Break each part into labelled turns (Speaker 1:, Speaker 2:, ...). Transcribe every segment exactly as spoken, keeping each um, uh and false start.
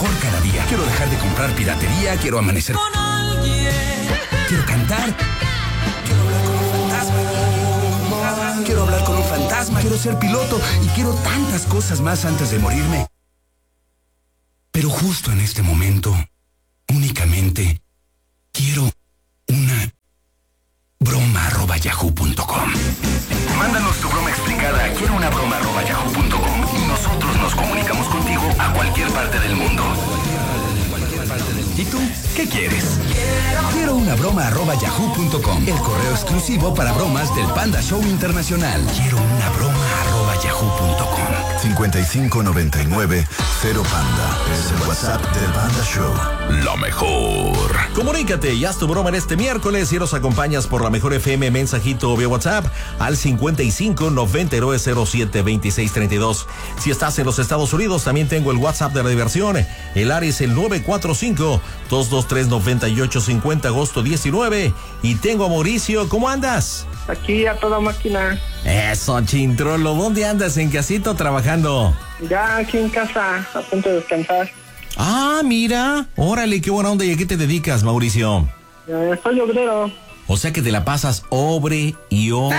Speaker 1: mejor cada día. Quiero dejar de comprar piratería, quiero amanecer con alguien. Quiero cantar. Quiero hablar con un fantasma. Quiero hablar con un fantasma. Quiero ser piloto y quiero tantas cosas más antes de morirme. Pero justo en este momento, únicamente quiero una broma arroba yahoo punto com. Mándanos tu broma explicada a quiero una broma arroba yahoo punto com y nosotros nos comunicamos contigo a cualquier parte del mundo. ¿Y tú qué quieres? Quiero una broma arroba yahoo punto com, el correo exclusivo para bromas del Panda Show Internacional. Quiero una broma arroba yahoo punto com.
Speaker 2: cincuenta y cinco noventa y nueve cero Panda es el WhatsApp del Panda Show.
Speaker 3: Lo mejor. Comunícate y haz tu broma en este miércoles y nos acompañas por la mejor F M, mensajito o vía WhatsApp al cincuenta y cinco noventa y nueve cero siete veintiséis treinta y dos. Si estás en los Estados Unidos, también tengo el WhatsApp de la diversión. El área es el nueve cuatro cinco, dos dos tres, nueve ocho cinco cero, agosto diecinueve. Y tengo a Mauricio. ¿Cómo andas?
Speaker 4: Aquí a toda máquina.
Speaker 3: Eso, Chintrolo. ¿Dónde andas? ¿En casita o trabajando?
Speaker 4: Ya aquí en casa, a punto de descansar.
Speaker 3: Ah, mira. Órale, qué buena onda. ¿Y a qué te dedicas, Mauricio?
Speaker 4: Eh, soy obrero.
Speaker 3: O sea que te la pasas obre y obre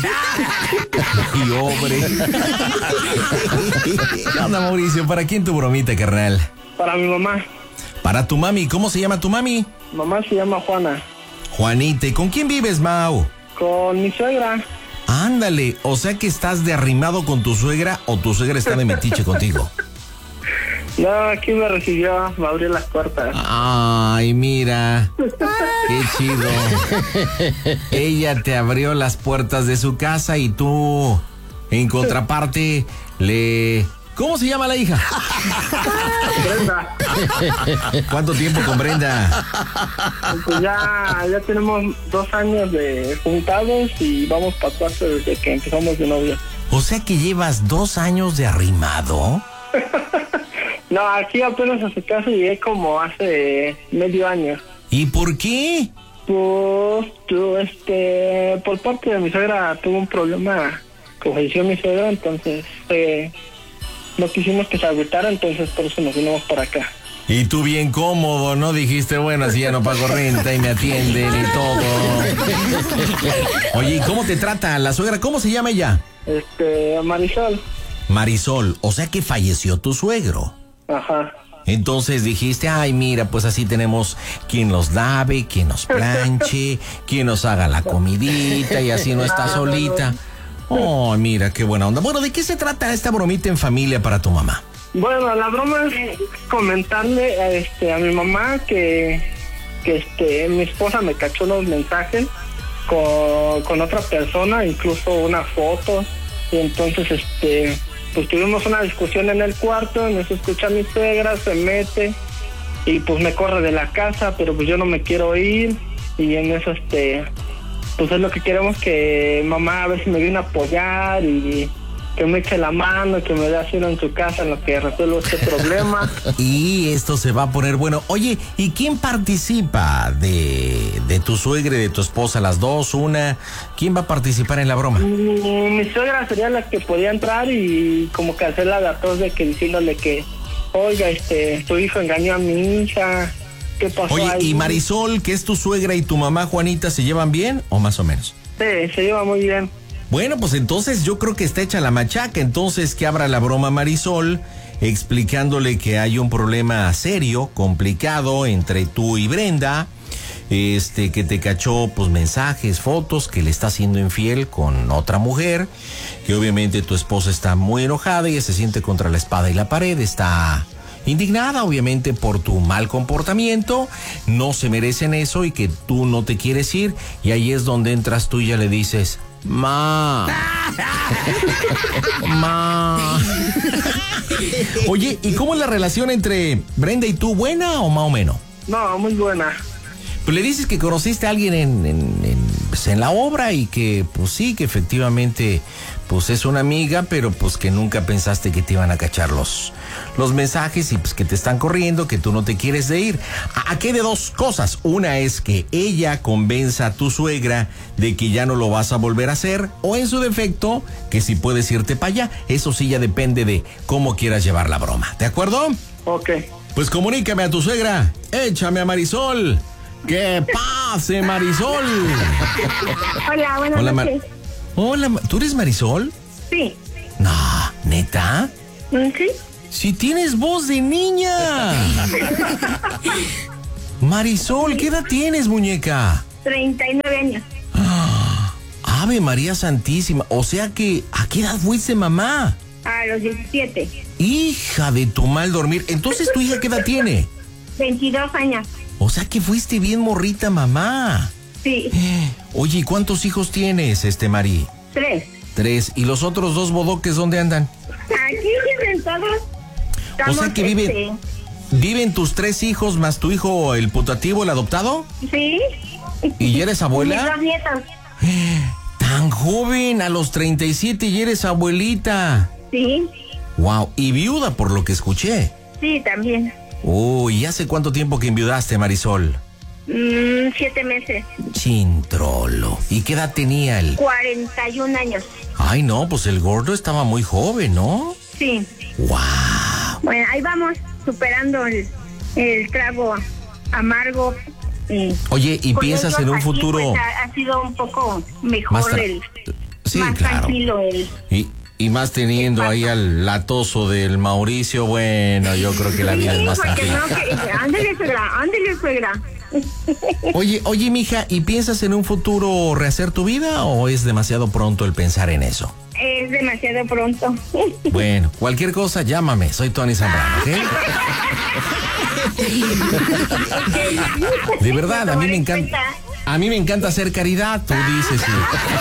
Speaker 3: y obre. ¿Qué onda, Mauricio? ¿Para quién tu bromita, carnal?
Speaker 4: Para mi mamá.
Speaker 3: Para tu mami. ¿Cómo se llama tu mami?
Speaker 4: Mamá se llama Juana.
Speaker 3: Juanita. ¿Y con quién vives, Mau?
Speaker 4: Con mi suegra.
Speaker 3: Ándale. O sea que estás de arrimado con tu suegra o tu suegra está de metiche contigo.
Speaker 4: No, aquí me recibió, me abrió las puertas.
Speaker 3: Ay, mira. Qué chido. Ella te abrió las puertas de su casa y tú, en contraparte, le... ¿Cómo se llama la hija?
Speaker 4: Brenda.
Speaker 3: ¿Cuánto tiempo con Brenda?
Speaker 4: Pues ya, ya tenemos dos años de juntados y vamos para cuatro desde que empezamos de novio.
Speaker 3: O sea que llevas dos años de arrimado.
Speaker 4: No, aquí apenas a su casa llegué como hace medio año.
Speaker 3: ¿Y por qué?
Speaker 4: Pues, tú, este, por parte de mi suegra tuvo un problema, que falleció mi suegra, entonces eh, no quisimos que se agüitara, entonces por eso nos vinimos para acá.
Speaker 3: Y tú bien cómodo, ¿no? Dijiste, bueno, así ya no pago renta y me atienden y todo. Oye, ¿y cómo te trata la suegra? ¿Cómo se llama ella?
Speaker 4: Este, Marisol.
Speaker 3: Marisol, o sea que falleció tu suegro.
Speaker 4: Ajá.
Speaker 3: Entonces dijiste, ay, mira, pues así tenemos quien los lave, quien nos planche, quien nos haga la comidita y así no está solita. Oh, mira, qué buena onda. Bueno, ¿de qué se trata esta bromita en familia para tu mamá?
Speaker 4: Bueno, la broma es comentarle a, este, a mi mamá que, que este, mi esposa me cachó los mensajes con, con otra persona, incluso una foto, y entonces, este... pues tuvimos una discusión en el cuarto, nos escucha mi suegra, se mete y pues me corre de la casa, pero pues yo no me quiero ir y en eso este, pues es lo que queremos, que mamá a ver si me viene a apoyar y que me eche la mano, que me dé asilo en su casa en lo que resuelvo este problema.
Speaker 3: Y esto se va a poner bueno. Oye, ¿y quién participa de, de tu suegra y de tu esposa, las dos, una? ¿Quién va a participar en la broma?
Speaker 4: Mi, mi suegra sería la que podía entrar y como que hacerla de atroz de que diciéndole que, oiga, este, tu hijo engañó a mi hija, ¿qué pasó?
Speaker 3: Oye,
Speaker 4: ahí?
Speaker 3: ¿y Marisol, que es tu suegra, y tu mamá Juanita, se llevan bien o más o menos?
Speaker 4: Sí, se lleva muy bien.
Speaker 3: Bueno, pues entonces yo creo que está hecha la machaca. Entonces que abra la broma Marisol, explicándole que hay un problema serio, complicado entre tú y Brenda, este, que te cachó pues mensajes, fotos, que le está siendo infiel con otra mujer, que obviamente tu esposa está muy enojada y se siente contra la espada y la pared, está indignada obviamente por tu mal comportamiento, no se merecen eso y que tú no te quieres ir, y ahí es donde entras tú y ya le dices, Ma. Ma. Oye, ¿y cómo es la relación entre Brenda y tú? ¿Buena o más o menos?
Speaker 4: No, muy buena.
Speaker 3: Pues le dices que conociste a alguien en, en, en, pues en la obra y que, pues sí, que efectivamente, pues es una amiga, pero pues que nunca pensaste que te iban a cachar los, los mensajes y pues que te están corriendo, que tú no te quieres de ir. ¿A, a qué de dos cosas? Una es que ella convenza a tu suegra de que ya no lo vas a volver a hacer, o en su defecto, que si puedes irte para allá. Eso sí ya depende de cómo quieras llevar la broma. ¿De acuerdo?
Speaker 4: Ok.
Speaker 3: Pues comunícame a tu suegra. Échame a Marisol. ¡Que pase, Marisol!
Speaker 5: Hola, buenas
Speaker 3: Hola,
Speaker 5: noches.
Speaker 3: Mar- Hola, ¿tú eres Marisol?
Speaker 5: Sí.
Speaker 3: No, ¿neta?
Speaker 5: ¿Sí?
Speaker 3: Si tienes voz de niña. Marisol, ¿qué edad tienes, muñeca?
Speaker 5: treinta y nueve años.
Speaker 3: Ave María Santísima. O sea que, ¿a qué edad fuiste mamá?
Speaker 5: A los diecisiete.
Speaker 3: Hija de tu mal dormir. Entonces, ¿tu hija qué edad tiene?
Speaker 5: veintidós años.
Speaker 3: O sea que fuiste bien morrita, mamá.
Speaker 5: Sí.
Speaker 3: Oye, ¿y cuántos hijos tienes, este Mari?
Speaker 5: Tres.
Speaker 3: Tres. ¿Y los otros dos bodoques dónde andan?
Speaker 5: Aquí viven todos.
Speaker 3: O sea que viven,
Speaker 5: este,
Speaker 3: viven tus tres hijos más tu hijo, el putativo, el adoptado.
Speaker 5: Sí.
Speaker 3: ¿Y ya eres
Speaker 5: Mis
Speaker 3: abuela?
Speaker 5: dos nietos.
Speaker 3: Tan joven, a los treinta y siete y eres abuelita.
Speaker 5: Sí.
Speaker 3: Wow, y viuda por lo que escuché.
Speaker 5: Sí, también.
Speaker 3: Uy, ¿y hace cuánto tiempo que enviudaste, Marisol?
Speaker 5: Mm, siete meses.
Speaker 3: Chintrolo. ¿Y qué edad tenía él?
Speaker 5: cuarenta y un años.
Speaker 3: Ay, no, pues el gordo estaba muy joven, ¿no?
Speaker 5: Sí.
Speaker 3: Wow.
Speaker 5: Bueno, ahí vamos superando el, el trago amargo. Y
Speaker 3: Oye, ¿y
Speaker 5: con
Speaker 3: piensas
Speaker 5: ellos
Speaker 3: en un
Speaker 5: aquí,
Speaker 3: futuro?
Speaker 5: Pues, ha, ha sido un poco mejor
Speaker 3: Más tra-
Speaker 5: el,
Speaker 3: Sí,
Speaker 5: más
Speaker 3: claro.
Speaker 5: tranquilo el.
Speaker 3: Y, y más teniendo ahí al latoso del Mauricio, bueno, yo creo que la vida
Speaker 5: Sí,
Speaker 3: es más
Speaker 5: porque
Speaker 3: tranquila.
Speaker 5: no, que, ándele suegra, ándele suegra.
Speaker 3: Oye, oye, mija, ¿y piensas en un futuro rehacer tu vida o es demasiado pronto el pensar en eso?
Speaker 5: Es demasiado pronto.
Speaker 3: Bueno, cualquier cosa, llámame. Soy Tony Zambrano, ¿ok? De verdad, a mí me encanta. A mí me encanta hacer caridad, tú dices. Sí.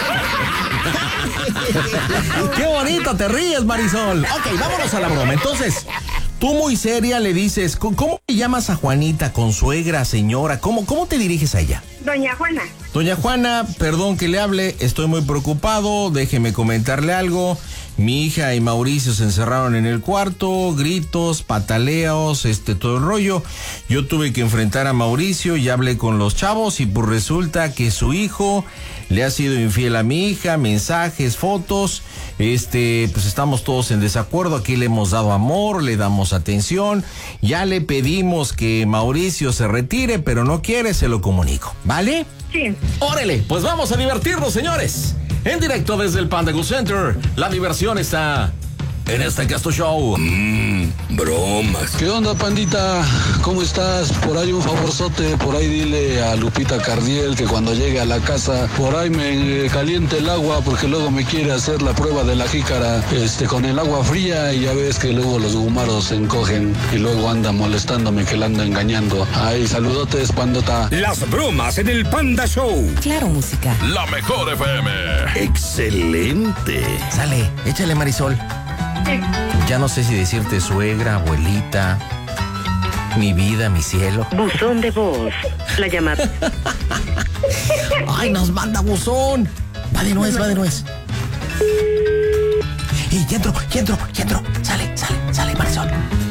Speaker 3: ¡Qué bonito te ríes, Marisol! Ok, vámonos a la broma. Entonces, tú muy seria le dices, ¿cómo te llamas a Juanita? ¿Consuegra, señora? ¿Cómo, cómo te diriges a ella?
Speaker 5: Doña Juana.
Speaker 3: Doña Juana, perdón que le hable, estoy muy preocupado, déjeme comentarle algo. Mi hija y Mauricio se encerraron en el cuarto, gritos, pataleos, este, todo el rollo. Yo tuve que enfrentar a Mauricio y hablé con los chavos y pues resulta que su hijo le ha sido infiel a mi hija, mensajes, fotos, este, pues estamos todos en desacuerdo, aquí le hemos dado amor, le damos atención, ya le pedimos que Mauricio se retire, pero no quiere, se lo comunico, ¿vale?
Speaker 5: Sí.
Speaker 3: ¡Órale! Pues vamos a divertirnos, señores. En directo desde el Panda Go Center, la diversión está en este Casto Show.
Speaker 1: Mmm, bromas.
Speaker 6: ¿Qué onda, pandita? ¿Cómo estás? Por ahí un favorzote, por ahí dile a Lupita Cardiel que cuando llegue a la casa, por ahí me caliente el agua porque luego me quiere hacer la prueba de la jícara este, con el agua fría y ya ves que luego los gumaros se encogen y luego anda molestándome que la ando engañando. Ay, saludotes, pandota.
Speaker 1: Las bromas en el Panda Show.
Speaker 7: Claro, música.
Speaker 2: La mejor F M.
Speaker 1: Excelente.
Speaker 3: Sale, échale, Marisol. Ya no sé si decirte suegra, abuelita, mi vida, mi cielo.
Speaker 7: Buzón de voz. La llamada.
Speaker 3: ¡Ay, nos manda buzón! Va de nuez, va de nuez. ¡Y ya entró, ya entró, ya entró! Sale, sale, sale, Marisol.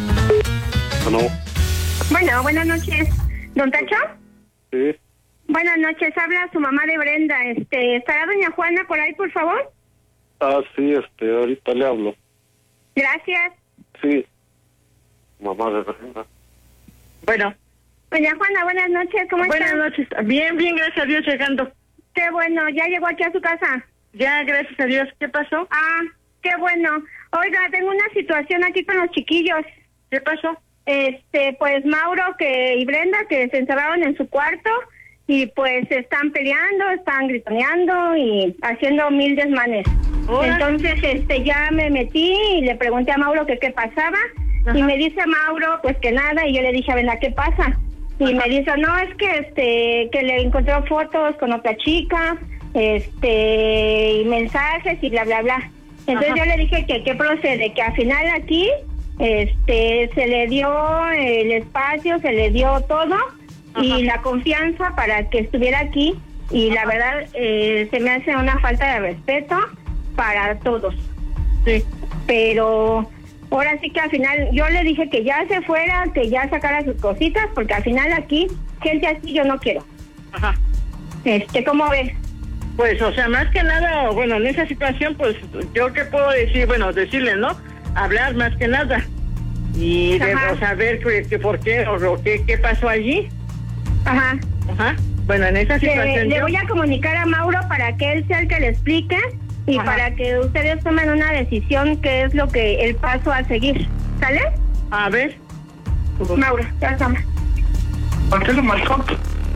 Speaker 5: Bueno, buenas noches. ¿Don Tacho?
Speaker 8: Sí.
Speaker 5: Buenas noches, habla su mamá de Brenda. Este, ¿estará doña Juana por ahí, por favor?
Speaker 8: Ah, sí, este, ahorita le hablo.
Speaker 5: Gracias.
Speaker 8: Sí. Mamá de Brenda.
Speaker 9: Bueno,
Speaker 5: Doña Juana, buenas noches, ¿cómo
Speaker 9: buenas
Speaker 5: está?
Speaker 9: noches. Bien, bien, gracias a Dios, llegando.
Speaker 5: Qué bueno, ¿ya llegó aquí a su casa?
Speaker 9: Ya, gracias a Dios. ¿Qué pasó?
Speaker 5: Ah, qué bueno. Oiga, tengo una situación aquí con los chiquillos.
Speaker 9: ¿Qué pasó?
Speaker 5: Este, pues Mauro que y Brenda que se encerraron en su cuarto y pues están peleando, están gritoneando y haciendo mil desmanes.
Speaker 9: Hola.
Speaker 5: Entonces, este, ya me metí y le pregunté a Mauro que qué pasaba. Ajá. Y me dice Mauro, pues que nada, y yo le dije a Brenda, ¿qué pasa? Y Ajá. me dice, no, es que este, que le encontró fotos con otra chica, este, y mensajes y bla, bla, bla. Entonces Ajá. yo le dije que qué procede, que al final aquí, este, se le dio el espacio, se le dio todo, Ajá. y la confianza para que estuviera aquí, y Ajá. la verdad, eh, se me hace una falta de respeto para todos. Sí. Pero ahora sí que al final yo le dije que ya se fuera, que ya sacara sus cositas, porque al final aquí gente así yo no quiero.
Speaker 9: Ajá.
Speaker 5: Este, ¿cómo ves?
Speaker 9: Pues, o sea, más que nada, bueno, en esa situación, pues, yo qué puedo decir, bueno, decirle, ¿no? Hablar más que nada. Y
Speaker 5: Ajá.
Speaker 9: debo saber que, que por qué o, o qué, qué pasó allí.
Speaker 5: Ajá.
Speaker 9: Ajá. Bueno, en esa situación
Speaker 5: Le, le
Speaker 9: yo-
Speaker 5: voy a comunicar a Mauro para que él sea el que le explique y
Speaker 9: Ajá.
Speaker 5: para que ustedes tomen una decisión que es lo que el paso a seguir. ¿Sale?
Speaker 9: A ver.
Speaker 5: Mauro, ya toma.
Speaker 4: ¿Por qué lo marcó?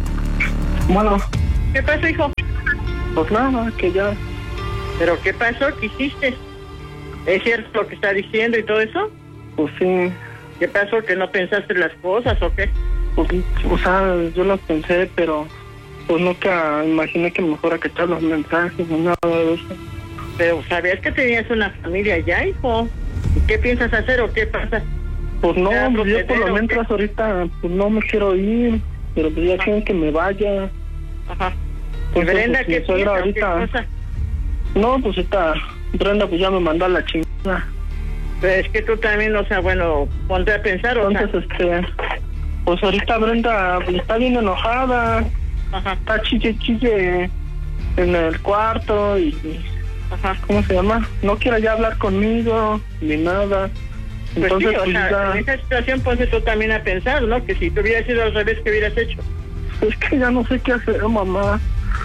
Speaker 4: Bueno,
Speaker 9: ¿Qué pasó, hijo?
Speaker 4: pues nada, que ya...
Speaker 9: ¿Pero qué pasó? ¿Qué hiciste? ¿Es cierto lo que está diciendo y todo eso?
Speaker 4: Pues sí,
Speaker 9: ¿Qué pasó? ¿Que no pensaste las cosas o qué?
Speaker 4: pues, o sea, yo lo pensé, pero pues nunca imaginé que me fuera a cachar los mensajes ni nada de eso.
Speaker 9: Pero sabías que tenías una familia ya, hijo. ¿Y qué piensas hacer o qué pasa?
Speaker 4: Pues no,
Speaker 9: ¿Ya
Speaker 4: pues yo por
Speaker 9: proceder
Speaker 4: lo
Speaker 9: o
Speaker 4: mientras
Speaker 9: qué?
Speaker 4: ahorita pues no me quiero ir, pero pues ya
Speaker 9: Ajá.
Speaker 4: quieren que me vaya.
Speaker 9: Ajá. ¿Y
Speaker 4: Entonces,
Speaker 9: Brenda
Speaker 4: pues,
Speaker 9: qué
Speaker 4: mi suegra
Speaker 9: piensa o qué
Speaker 4: ahorita...
Speaker 9: cosa?
Speaker 4: No, pues esta Brenda pues ya me mandó a la chingada.
Speaker 9: Pero es que tú también, o sea, bueno, ponte a pensar, o sea...
Speaker 4: Entonces, este... Pues ahorita Brenda pues, está bien enojada.
Speaker 9: Ajá.
Speaker 4: Está chille chille en el cuarto y...
Speaker 9: Ajá.
Speaker 4: ¿Cómo se llama? No quiere ya hablar conmigo ni nada.
Speaker 9: Pues
Speaker 4: Entonces,
Speaker 9: sí, o
Speaker 4: pues
Speaker 9: sea,
Speaker 4: ya...
Speaker 9: en esa situación ponte tú también a pensar, ¿no? Que si tú hubieras sido al revés, ¿qué hubieras hecho?
Speaker 4: Es que ya no sé qué hacer, mamá.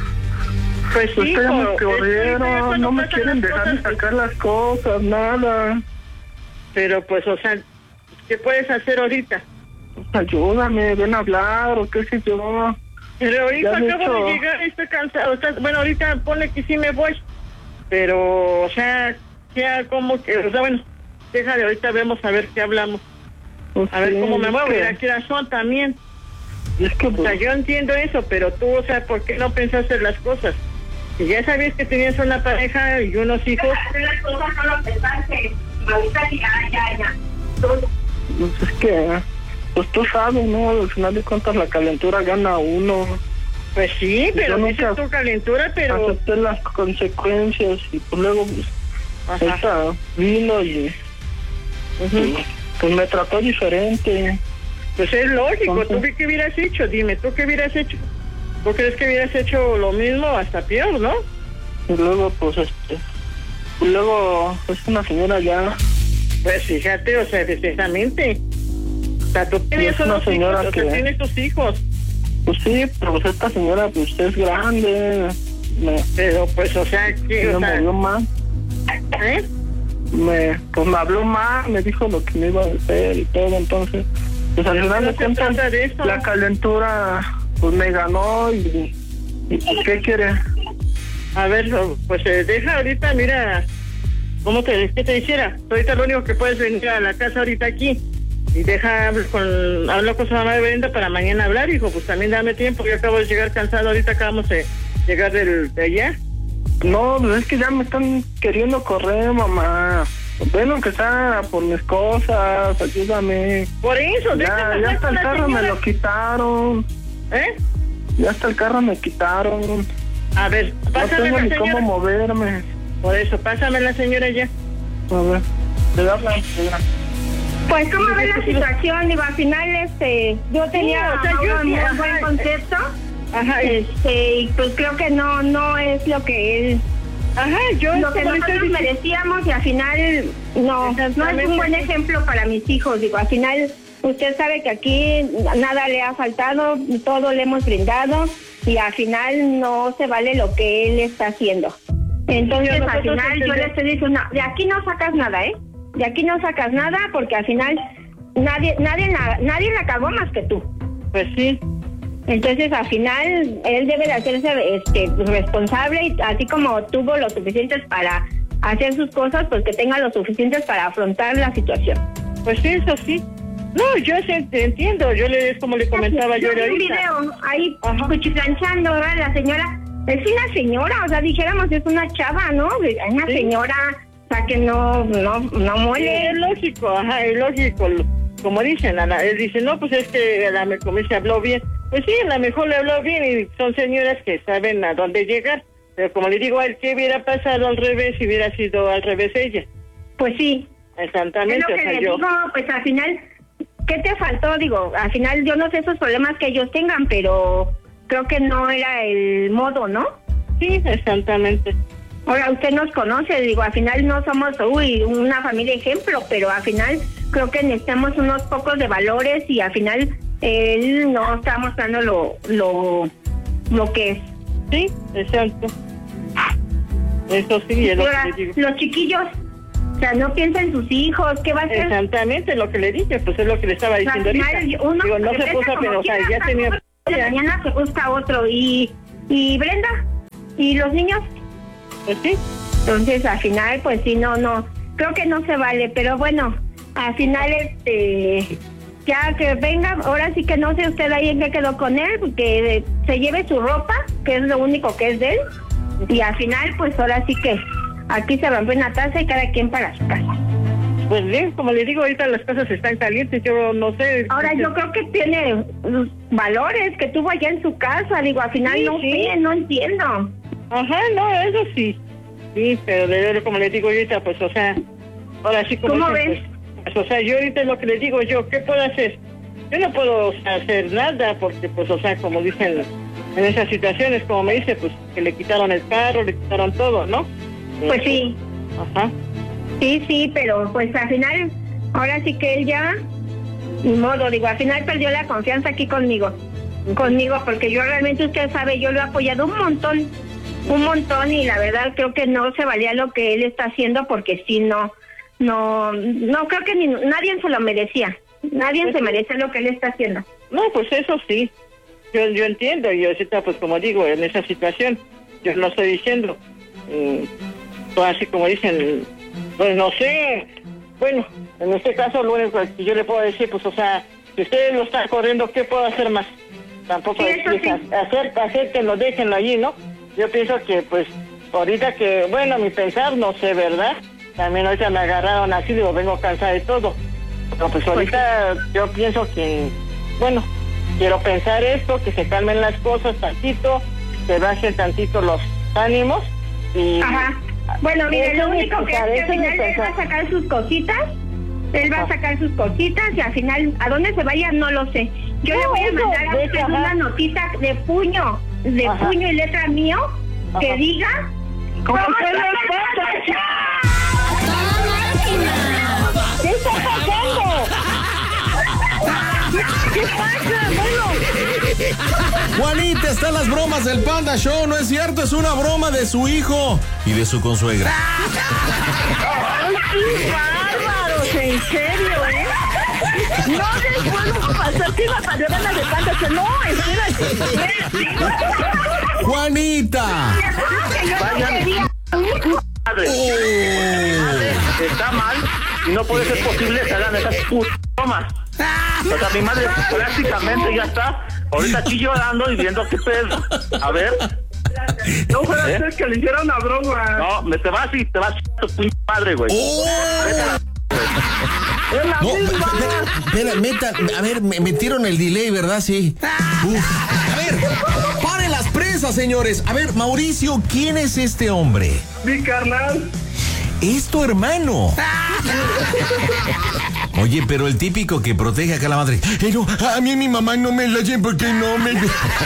Speaker 9: Pues
Speaker 4: Pues
Speaker 9: sí,
Speaker 4: que ya me
Speaker 9: pero es que ya
Speaker 4: corrieron,
Speaker 9: cuando
Speaker 4: no me
Speaker 9: pasan
Speaker 4: quieren
Speaker 9: las
Speaker 4: dejar de
Speaker 9: cosas,
Speaker 4: sacar las cosas, nada.
Speaker 9: Pero pues, o sea, ¿qué puedes hacer ahorita?
Speaker 4: Ayúdame, ven a hablar o qué sé yo.
Speaker 9: Pero ahorita
Speaker 4: Ya, de
Speaker 9: acabo
Speaker 4: hecho-
Speaker 9: de llegar, estoy cansado. Estás- bueno, ahorita ponle que sí me voy. Pero, o sea, ya como que, o sea, bueno, déjale, ahorita vemos a ver qué hablamos.
Speaker 4: Pues
Speaker 9: A ver
Speaker 4: sí,
Speaker 9: cómo me
Speaker 4: es
Speaker 9: muevo.
Speaker 4: que-
Speaker 9: Mira, aquí la son también.
Speaker 4: Es que
Speaker 9: O sea,
Speaker 4: pues,
Speaker 9: yo entiendo eso, pero tú, o sea, ¿por qué no pensaste las cosas? Si ya sabías que tenías una pareja y unos hijos,
Speaker 5: Las cosas no lo pensaste. Ahorita ya, ya, ya. Todo.
Speaker 4: pues es que, pues tú sabes, ¿no? Al final de cuentas la calentura gana uno.
Speaker 9: pues sí, pero
Speaker 4: Yo
Speaker 9: dices
Speaker 4: nunca
Speaker 9: tu calentura, pero...
Speaker 4: Acepté las consecuencias y pues luego pues,
Speaker 9: Ajá.
Speaker 4: esta vino y
Speaker 9: Ujú.
Speaker 4: pues me trató diferente.
Speaker 9: Pues es lógico,
Speaker 4: Entonces-
Speaker 9: ¿tú qué hubieras hecho? Dime, ¿tú qué hubieras hecho? ¿Tú crees que hubieras hecho lo mismo, hasta peor, no?
Speaker 4: Y luego pues este y luego es una señora ya,
Speaker 9: Pues fíjate, o sea, precisamente. O sea, tú tenías
Speaker 4: es una
Speaker 9: unos
Speaker 4: señora
Speaker 9: hijos, o sea,
Speaker 4: que-
Speaker 9: tienes tus hijos.
Speaker 4: pues sí, pero pues esta señora pues es grande, me,
Speaker 9: Pero pues, o sea, ¿qué?
Speaker 4: me
Speaker 9: O sea,
Speaker 4: movió más,
Speaker 9: ¿eh?
Speaker 4: me, pues me habló más, me dijo lo que me iba a hacer y todo, entonces pues al
Speaker 9: Pero
Speaker 4: final
Speaker 9: no
Speaker 4: de
Speaker 9: se
Speaker 4: cuentas
Speaker 9: trata de eso.
Speaker 4: la calentura pues me ganó y, y pues, ¿qué quiere?
Speaker 9: A ver, pues eh, deja ahorita, mira, ¿cómo te, qué te hiciera? Ahorita lo único que puedes venir a la casa ahorita aquí y deja hablo con, hablo con su mamá de Brenda para mañana hablar, hijo, pues también dame tiempo, yo acabo de llegar cansado, ahorita acabamos de llegar del, de allá.
Speaker 4: No, pues es que ya me están queriendo correr, mamá. Ven aunque sea por mis cosas, ayúdame.
Speaker 9: Por eso,
Speaker 4: Ya,
Speaker 9: déjame
Speaker 4: ya
Speaker 9: hablar
Speaker 4: hasta
Speaker 9: con
Speaker 4: el
Speaker 9: la
Speaker 4: carro me
Speaker 9: señora.
Speaker 4: lo quitaron.
Speaker 9: ¿Eh?
Speaker 4: Ya hasta el carro me quitaron.
Speaker 9: A ver,
Speaker 4: No
Speaker 9: pásame
Speaker 4: tengo
Speaker 9: la
Speaker 4: ni
Speaker 9: señora.
Speaker 4: cómo moverme.
Speaker 9: Por eso, pásame la señora ya.
Speaker 4: A ver, le da la señora.
Speaker 5: Pues, ¿cómo ves la situación? Digo, al final, este, yo tenía
Speaker 9: Sí, o sea, yo
Speaker 5: Mauro en
Speaker 9: sí,
Speaker 5: muy
Speaker 9: ajá,
Speaker 5: buen concepto.
Speaker 9: Ajá, y-
Speaker 5: Este, y pues creo que no, no es lo que él,
Speaker 9: ajá, yo
Speaker 5: lo que
Speaker 9: como
Speaker 5: nosotros
Speaker 9: estoy diciendo-
Speaker 5: merecíamos y al final no, no es un buen ejemplo para mis hijos. Digo, al final usted sabe que aquí nada le ha faltado, todo le hemos brindado y al final no se vale lo que él está haciendo. Entonces,
Speaker 9: nosotros
Speaker 5: al final yo
Speaker 9: entendemos.
Speaker 5: le estoy diciendo, de aquí no sacas nada, ¿eh? De aquí no sacas nada porque al final nadie nadie la, nadie la cagó más que tú.
Speaker 9: Pues sí.
Speaker 5: Entonces, al final, él debe de hacerse este, responsable y así como tuvo lo suficientes para hacer sus cosas, pues que tenga lo suficientes para afrontar la situación.
Speaker 9: Pues sí, eso sí. No, yo sí te entiendo. Yo le es como le comentaba yo
Speaker 5: vi un
Speaker 9: ahorita.
Speaker 5: video ahí
Speaker 9: Ajá.
Speaker 5: cuchiplanchando, ¿verdad? La señora, es una señora, o sea, dijéramos, es una chava, ¿no? Una
Speaker 9: Sí.
Speaker 5: señora, o sea, que no, no, no
Speaker 9: Sí,
Speaker 5: muele.
Speaker 9: es lógico, ajá, es lógico. Como dicen, a la- él dice, no, pues es que a la me- como se habló bien. Pues sí, a lo mejor le habló bien y son señoras que saben a dónde llegar. Pero como le digo a él, ¿qué hubiera pasado al revés si hubiera sido al revés ella?
Speaker 5: Pues sí. Es
Speaker 9: Exactamente,
Speaker 5: lo
Speaker 9: o
Speaker 5: que
Speaker 9: sea,
Speaker 5: le
Speaker 9: yo...
Speaker 5: digo, pues al final, ¿qué te faltó? Digo, al final yo no sé esos problemas que ellos tengan, pero creo que no era el modo, ¿no?
Speaker 9: Sí, exactamente.
Speaker 5: Ahora, usted nos conoce, digo, al final no somos, uy, una familia ejemplo, pero al final, creo que necesitamos unos pocos de valores y al final él no está mostrando lo, lo, lo que es.
Speaker 9: Sí, exacto. Eso sí, es lo
Speaker 5: Ahora,
Speaker 9: que le digo.
Speaker 5: los chiquillos, o sea, no piensa en sus hijos, ¿qué va a hacer?
Speaker 9: Exactamente, lo que le dije, pues es lo que le estaba diciendo
Speaker 5: Al final,
Speaker 9: ahorita.
Speaker 5: uno
Speaker 9: Digo, no se
Speaker 5: regresa
Speaker 9: puso,
Speaker 5: como
Speaker 9: pero o sea,
Speaker 5: quiera,
Speaker 9: ya
Speaker 5: hasta
Speaker 9: tenía...
Speaker 5: de la mañana se busca otro y, y Brenda, y los niños.
Speaker 9: Pues sí.
Speaker 5: Entonces, al final, pues sí, no, no, creo que no se vale, pero bueno, al final, este, ya que venga, ahora sí que no sé usted ahí en qué quedó con él, que se lleve su ropa, que es lo único que es de él, y al final, pues ahora sí que aquí se rompe una taza y cada quien para su casa.
Speaker 9: Pues bien, como le digo, ahorita las cosas están calientes, yo no sé.
Speaker 5: Ahora, yo creo que tiene valores que tuvo allá en su casa, digo, al final
Speaker 9: Sí,
Speaker 5: no
Speaker 9: sí.
Speaker 5: sé, no entiendo.
Speaker 9: Ajá, no, eso sí. Sí, pero le- como le digo ahorita, pues, o sea, ahora sí como...
Speaker 5: ¿Cómo
Speaker 9: dicen,
Speaker 5: ves?
Speaker 9: Pues, pues, o sea, yo ahorita es lo que le digo yo, ¿qué puedo hacer? Yo no puedo, o sea, hacer nada, porque, pues, o sea, como dicen, en esas situaciones, como me dice, pues, que le quitaron el carro, le quitaron todo, ¿no?
Speaker 5: Pues sí.
Speaker 9: Ajá.
Speaker 5: Sí, sí, pero pues al final, ahora sí que él ya, ni modo, digo, al final perdió la confianza aquí conmigo, conmigo, porque yo realmente, usted sabe, yo lo he apoyado un montón, un montón, y la verdad creo que no se valía lo que él está haciendo, porque sí, no, no, no creo que ni, nadie se lo merecía, nadie se merece lo que él está haciendo.
Speaker 9: No, pues eso sí, yo yo entiendo, y ahorita, pues, como digo, en esa situación, yo lo estoy diciendo, eh, pues, así como dicen... Pues no sé, bueno, en este caso lo único que yo le puedo decir, pues, o sea, si ustedes lo están corriendo, ¿qué puedo hacer más? Tampoco
Speaker 5: Sí, eso
Speaker 9: decirles,
Speaker 5: sí.
Speaker 9: hacer, acéptenlo, déjenlo allí, ¿no? Yo pienso que, pues, ahorita que, bueno, mi pensar, no sé, ¿verdad? También ahorita me agarraron así, digo, vengo cansada de todo. Pero pues ahorita yo pienso que, bueno, quiero pensar esto, que se calmen las cosas tantito, que bajen tantito los ánimos y...
Speaker 5: Ajá. Bueno, mire, lo
Speaker 9: Déjenme
Speaker 5: único que es
Speaker 9: pensar,
Speaker 5: que al
Speaker 9: déjenme
Speaker 5: final él va a
Speaker 9: pensar.
Speaker 5: sacar sus cositas, él va a sacar sus cositas y al final, ¿a dónde se vaya? No lo sé. Yo
Speaker 9: No,
Speaker 5: le voy a
Speaker 9: eso,
Speaker 5: mandar a
Speaker 9: deja,
Speaker 5: usted
Speaker 9: ajá.
Speaker 5: una notita de puño, de
Speaker 9: Ajá.
Speaker 5: puño y letra mío, que
Speaker 9: Ajá.
Speaker 5: diga...
Speaker 9: ¿Cómo
Speaker 5: ¿Cómo
Speaker 9: se
Speaker 5: se
Speaker 9: le
Speaker 5: le
Speaker 9: ¿Qué está pasando? ¿Qué pasa? Bueno,
Speaker 3: Juanita, están las bromas del Panda Show, ¿no es cierto? Es una broma de su hijo y de su consuegra.
Speaker 9: ¡ay, qué bárbaros! En serio, ¿eh? No les puedo pasar que la pañolana de Panda Show. No, espérate.
Speaker 3: ¡Juanita!
Speaker 5: Que yo no quería.
Speaker 8: Madre. Está mal y no puede ser posible que hagan esas putas bromas. O sea, mi madre prácticamente ya está ahorita aquí llorando y viendo qué pedo. A ver.
Speaker 4: No puede
Speaker 8: ¿Eh?
Speaker 4: ser que le hiciera una broma.
Speaker 8: No, me te vas y te vas a tu puta madre, güey. Vete a la-
Speaker 9: Es la
Speaker 3: No,
Speaker 9: misma.
Speaker 3: espera, espera, meta, a ver, me metieron el delay, ¿verdad? Sí. Uf. A ver, paren las presas, señores. A ver, Mauricio, ¿quién es este hombre?
Speaker 4: Mi carnal.
Speaker 3: Es tu hermano. Oye, pero el típico que protege acá a la madre. Pero a mí mi mamá no me la lleva porque no me...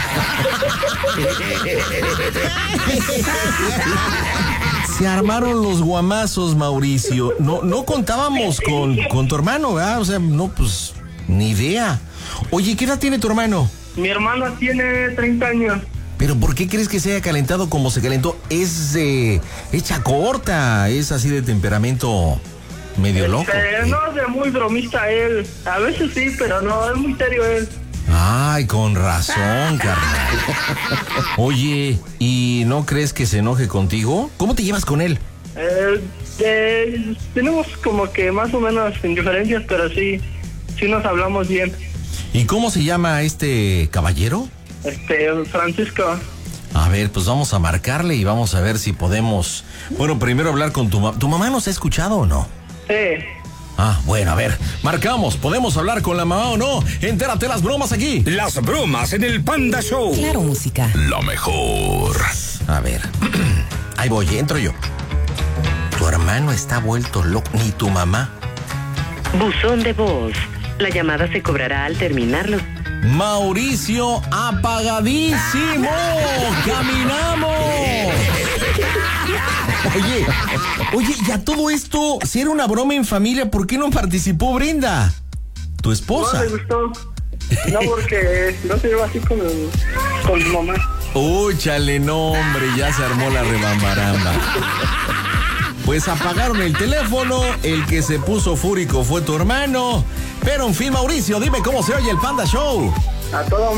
Speaker 3: Se armaron los guamazos, Mauricio. No, no contábamos con, con tu hermano, ¿verdad? O sea, no, pues, ni idea. Oye, ¿qué edad tiene tu hermano?
Speaker 4: Mi hermano tiene treinta años.
Speaker 3: ¿Pero por qué crees que se haya calentado como se calentó? Es eh, hecha corta, es así de temperamento medio loco.
Speaker 4: Eh, no es de muy bromista él. A veces sí, pero no, es muy serio él.
Speaker 3: Ay, con razón, carnal. Oye, ¿y no crees que se enoje contigo? ¿Cómo te llevas con él?
Speaker 4: Eh, eh, tenemos como que más o menos indiferencias, pero sí, sí nos hablamos bien.
Speaker 3: ¿Y cómo se llama este caballero?
Speaker 4: Este, Francisco.
Speaker 3: A ver, pues vamos a marcarle y vamos a ver si podemos... Bueno, primero hablar con tu mamá. ¿Tu mamá nos ha escuchado o no?
Speaker 4: Sí.
Speaker 3: Ah, bueno, a ver, marcamos. ¿Podemos hablar con la mamá o no? Entérate las bromas aquí.
Speaker 1: Las bromas en el Panda Show.
Speaker 7: Claro, música.
Speaker 1: Lo mejor.
Speaker 3: A ver, ahí voy, entro yo. Tu hermano está vuelto loco, ni tu mamá.
Speaker 7: Buzón de voz. La llamada se cobrará al terminarlo.
Speaker 3: Mauricio, apagadísimo. ¡Caminamos! Oye, oye, ya todo esto, si era una broma en familia, ¿por qué no participó Brenda? Tu esposa.
Speaker 4: No le gustó. No, porque no se lleva así con, con mi mamá.
Speaker 3: Uy, chale, no, hombre, ya se armó la rebambaramba. Pues apagaron el teléfono, el que se puso fúrico fue tu hermano. Pero en fin, Mauricio, dime cómo se oye el Panda Show.
Speaker 4: A todo